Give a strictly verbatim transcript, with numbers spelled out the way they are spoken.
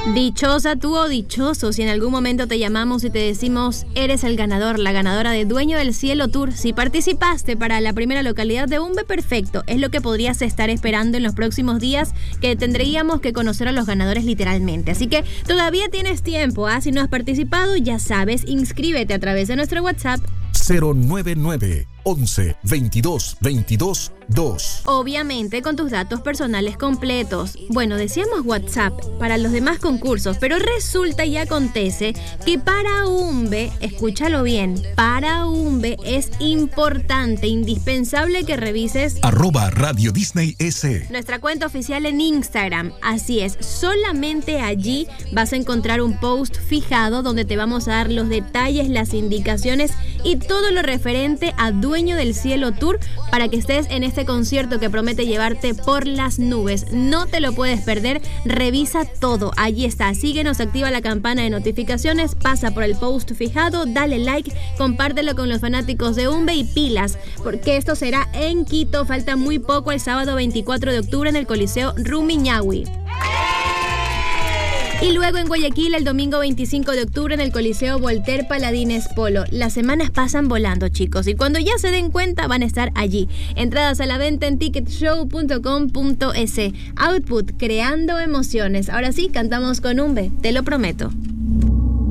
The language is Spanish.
Dichosa tú o dichoso si en algún momento te llamamos y te decimos eres el ganador, la ganadora de Dueño del Cielo Tour. Si participaste para la primera localidad de Umbe, perfecto. Es lo que podrías estar esperando en los próximos días, que tendríamos que conocer a los ganadores literalmente. Así que todavía tienes tiempo, ¿ah? Si no has participado, ya sabes, inscríbete a través de nuestro WhatsApp cero nueve nueve once veintidós veintidós dos. Obviamente con tus datos personales completos. Bueno, decíamos WhatsApp para los demás concursos, pero resulta y acontece que para Umbe, escúchalo bien, para Umbe es importante, indispensable que revises arroba Radio Disney S. nuestra cuenta oficial en Instagram. Así es, solamente allí vas a encontrar un post fijado donde te vamos a dar los detalles, las indicaciones y todo lo referente a Dueño del Cielo Tour para que estés en este concierto que promete llevarte por las nubes. No te lo puedes perder, revisa todo, allí está. Síguenos, activa la campana de notificaciones, pasa por el post fijado, dale like, compártelo con los fanáticos de Umbe y pilas, porque esto será en Quito, falta muy poco, el sábado veinticuatro de octubre en el Coliseo Rumiñahui. Y luego en Guayaquil el domingo veinticinco de octubre en el Coliseo Voltaire Paladines Polo. Las semanas pasan volando, chicos, y cuando ya se den cuenta van a estar allí. Entradas a la venta en ticket show punto com punto es. Output, creando emociones. Ahora sí, cantamos con Umbe, te lo prometo.